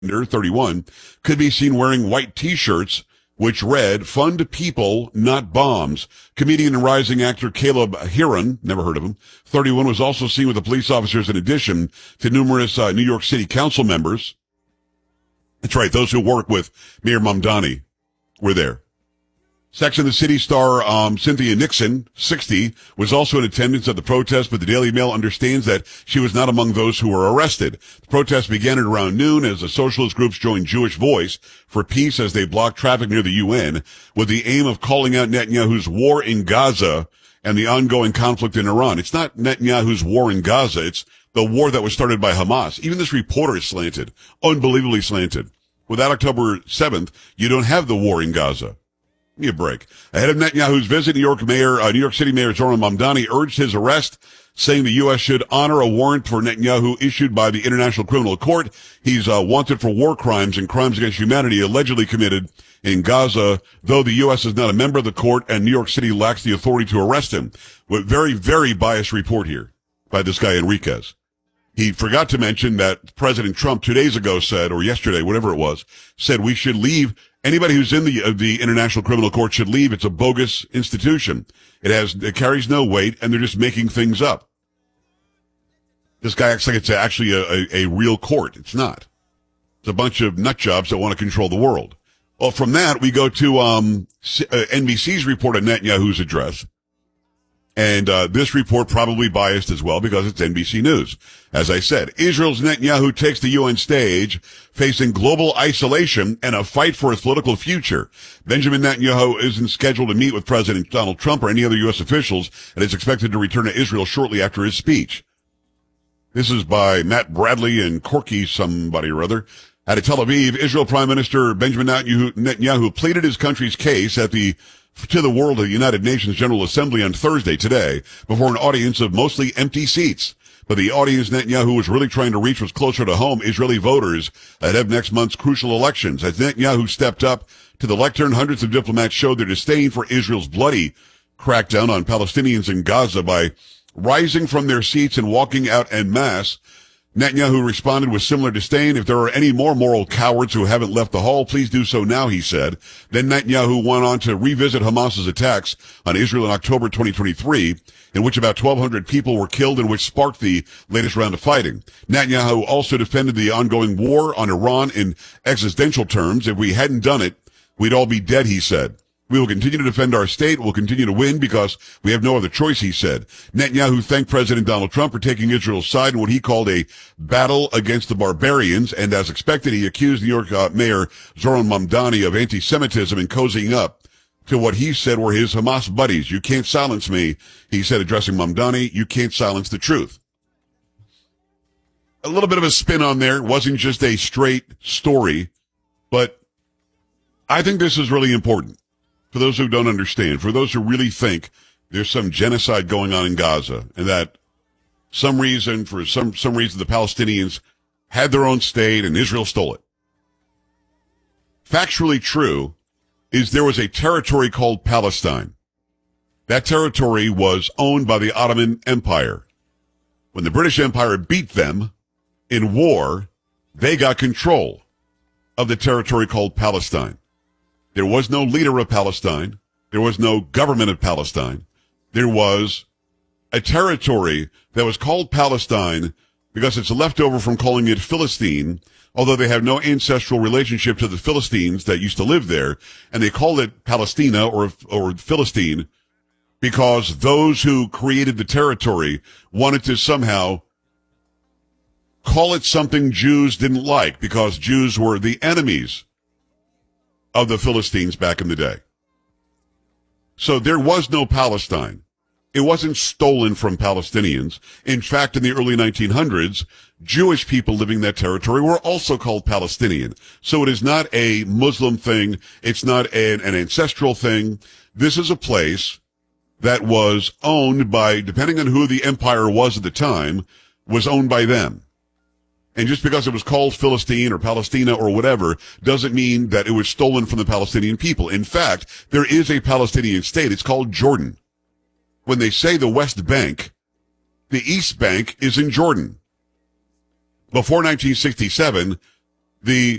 31, could be seen wearing white T-shirts which read, "Fund people, not bombs." Comedian and rising actor Caleb Heron, never heard of him, 31, was also seen with the police officers in addition to numerous New York City council members. That's right, those who work with Mayor Mamdani were there. Sex and the City star Cynthia Nixon, 60, was also in attendance at the protest, but the Daily Mail understands that she was not among those who were arrested. The protest began at around noon as the socialist groups joined Jewish Voice for Peace as they blocked traffic near the UN with the aim of calling out Netanyahu's war in Gaza and the ongoing conflict in Iran. It's not Netanyahu's war in Gaza. It's the war that was started by Hamas. Even this reporter is slanted, unbelievably slanted. Without October 7th, you don't have the war in Gaza. Give me a break. Ahead of Netanyahu's visit, New York City Mayor Zoran Mamdani urged his arrest, saying the U.S. should honor a warrant for Netanyahu issued by the International Criminal Court. He's wanted for war crimes and crimes against humanity allegedly committed in Gaza, though the U.S. is not a member of the court and New York City lacks the authority to arrest him. With very, very biased report here by this guy Enriquez. He forgot to mention that President Trump 2 days ago said, or yesterday, whatever it was, said we should leave. Anybody who's in the International Criminal Court should leave. It's a bogus institution. It carries no weight, and they're just making things up. This guy acts like it's actually a real court. It's not. It's a bunch of nut jobs that want to control the world. Well, from that, we go to NBC's report on Netanyahu's address. And this report probably biased as well because it's NBC News. As I said, Israel's Netanyahu takes the UN stage, facing global isolation and a fight for his political future. Benjamin Netanyahu isn't scheduled to meet with President Donald Trump or any other U.S. officials and is expected to return to Israel shortly after his speech. This is by Matt Bradley and Corky somebody or other. Out of Tel Aviv, Israel Prime Minister Benjamin Netanyahu pleaded his country's case to the world of the United Nations General Assembly on Thursday today before an audience of mostly empty seats. But the audience Netanyahu was really trying to reach was closer to home, Israeli voters ahead of next month's crucial elections. As Netanyahu stepped up to the lectern, hundreds of diplomats showed their disdain for Israel's bloody crackdown on Palestinians in Gaza by rising from their seats and walking out en masse. Netanyahu responded with similar disdain. "If there are any more moral cowards who haven't left the hall, please do so now," he said. Then Netanyahu went on to revisit Hamas's attacks on Israel in October 2023, in which about 1,200 people were killed and which sparked the latest round of fighting. Netanyahu also defended the ongoing war on Iran in existential terms. "If we hadn't done it, we'd all be dead," he said. "We will continue to defend our state. We'll continue to win because we have no other choice," he said. Netanyahu thanked President Donald Trump for taking Israel's side in what he called a battle against the barbarians. And as expected, he accused New York Mayor Zoran Mamdani of anti-Semitism and cozying up to what he said were his Hamas buddies. "You can't silence me," he said, addressing Mamdani. "You can't silence the truth." A little bit of a spin on there. It wasn't just a straight story, but I think this is really important. For those who don't understand, for those who really think there's some genocide going on in Gaza and that for some reason the Palestinians had their own state and Israel stole it. Factually true is there was a territory called Palestine. That territory was owned by the Ottoman Empire. When the British Empire beat them in war, they got control of the territory called Palestine. There was no leader of Palestine. There was no government of Palestine. There was a territory that was called Palestine because it's a leftover from calling it Philistine, although they have no ancestral relationship to the Philistines that used to live there. And they called it Palestina or Philistine because those who created the territory wanted to somehow call it something Jews didn't like because Jews were the enemies of the Philistines back in the day. So there was no Palestine. It wasn't stolen from Palestinians. In fact, in the early 1900s, Jewish people living in that territory were also called Palestinian. So it is not a Muslim thing. It's not an ancestral thing. This is a place that was owned by, depending on who the empire was at the time, was owned by them. And just because it was called Philistine or Palestina or whatever doesn't mean that it was stolen from the Palestinian people. In fact, there is a Palestinian state. It's called Jordan. When they say the West Bank, the East Bank is in Jordan. Before 1967, the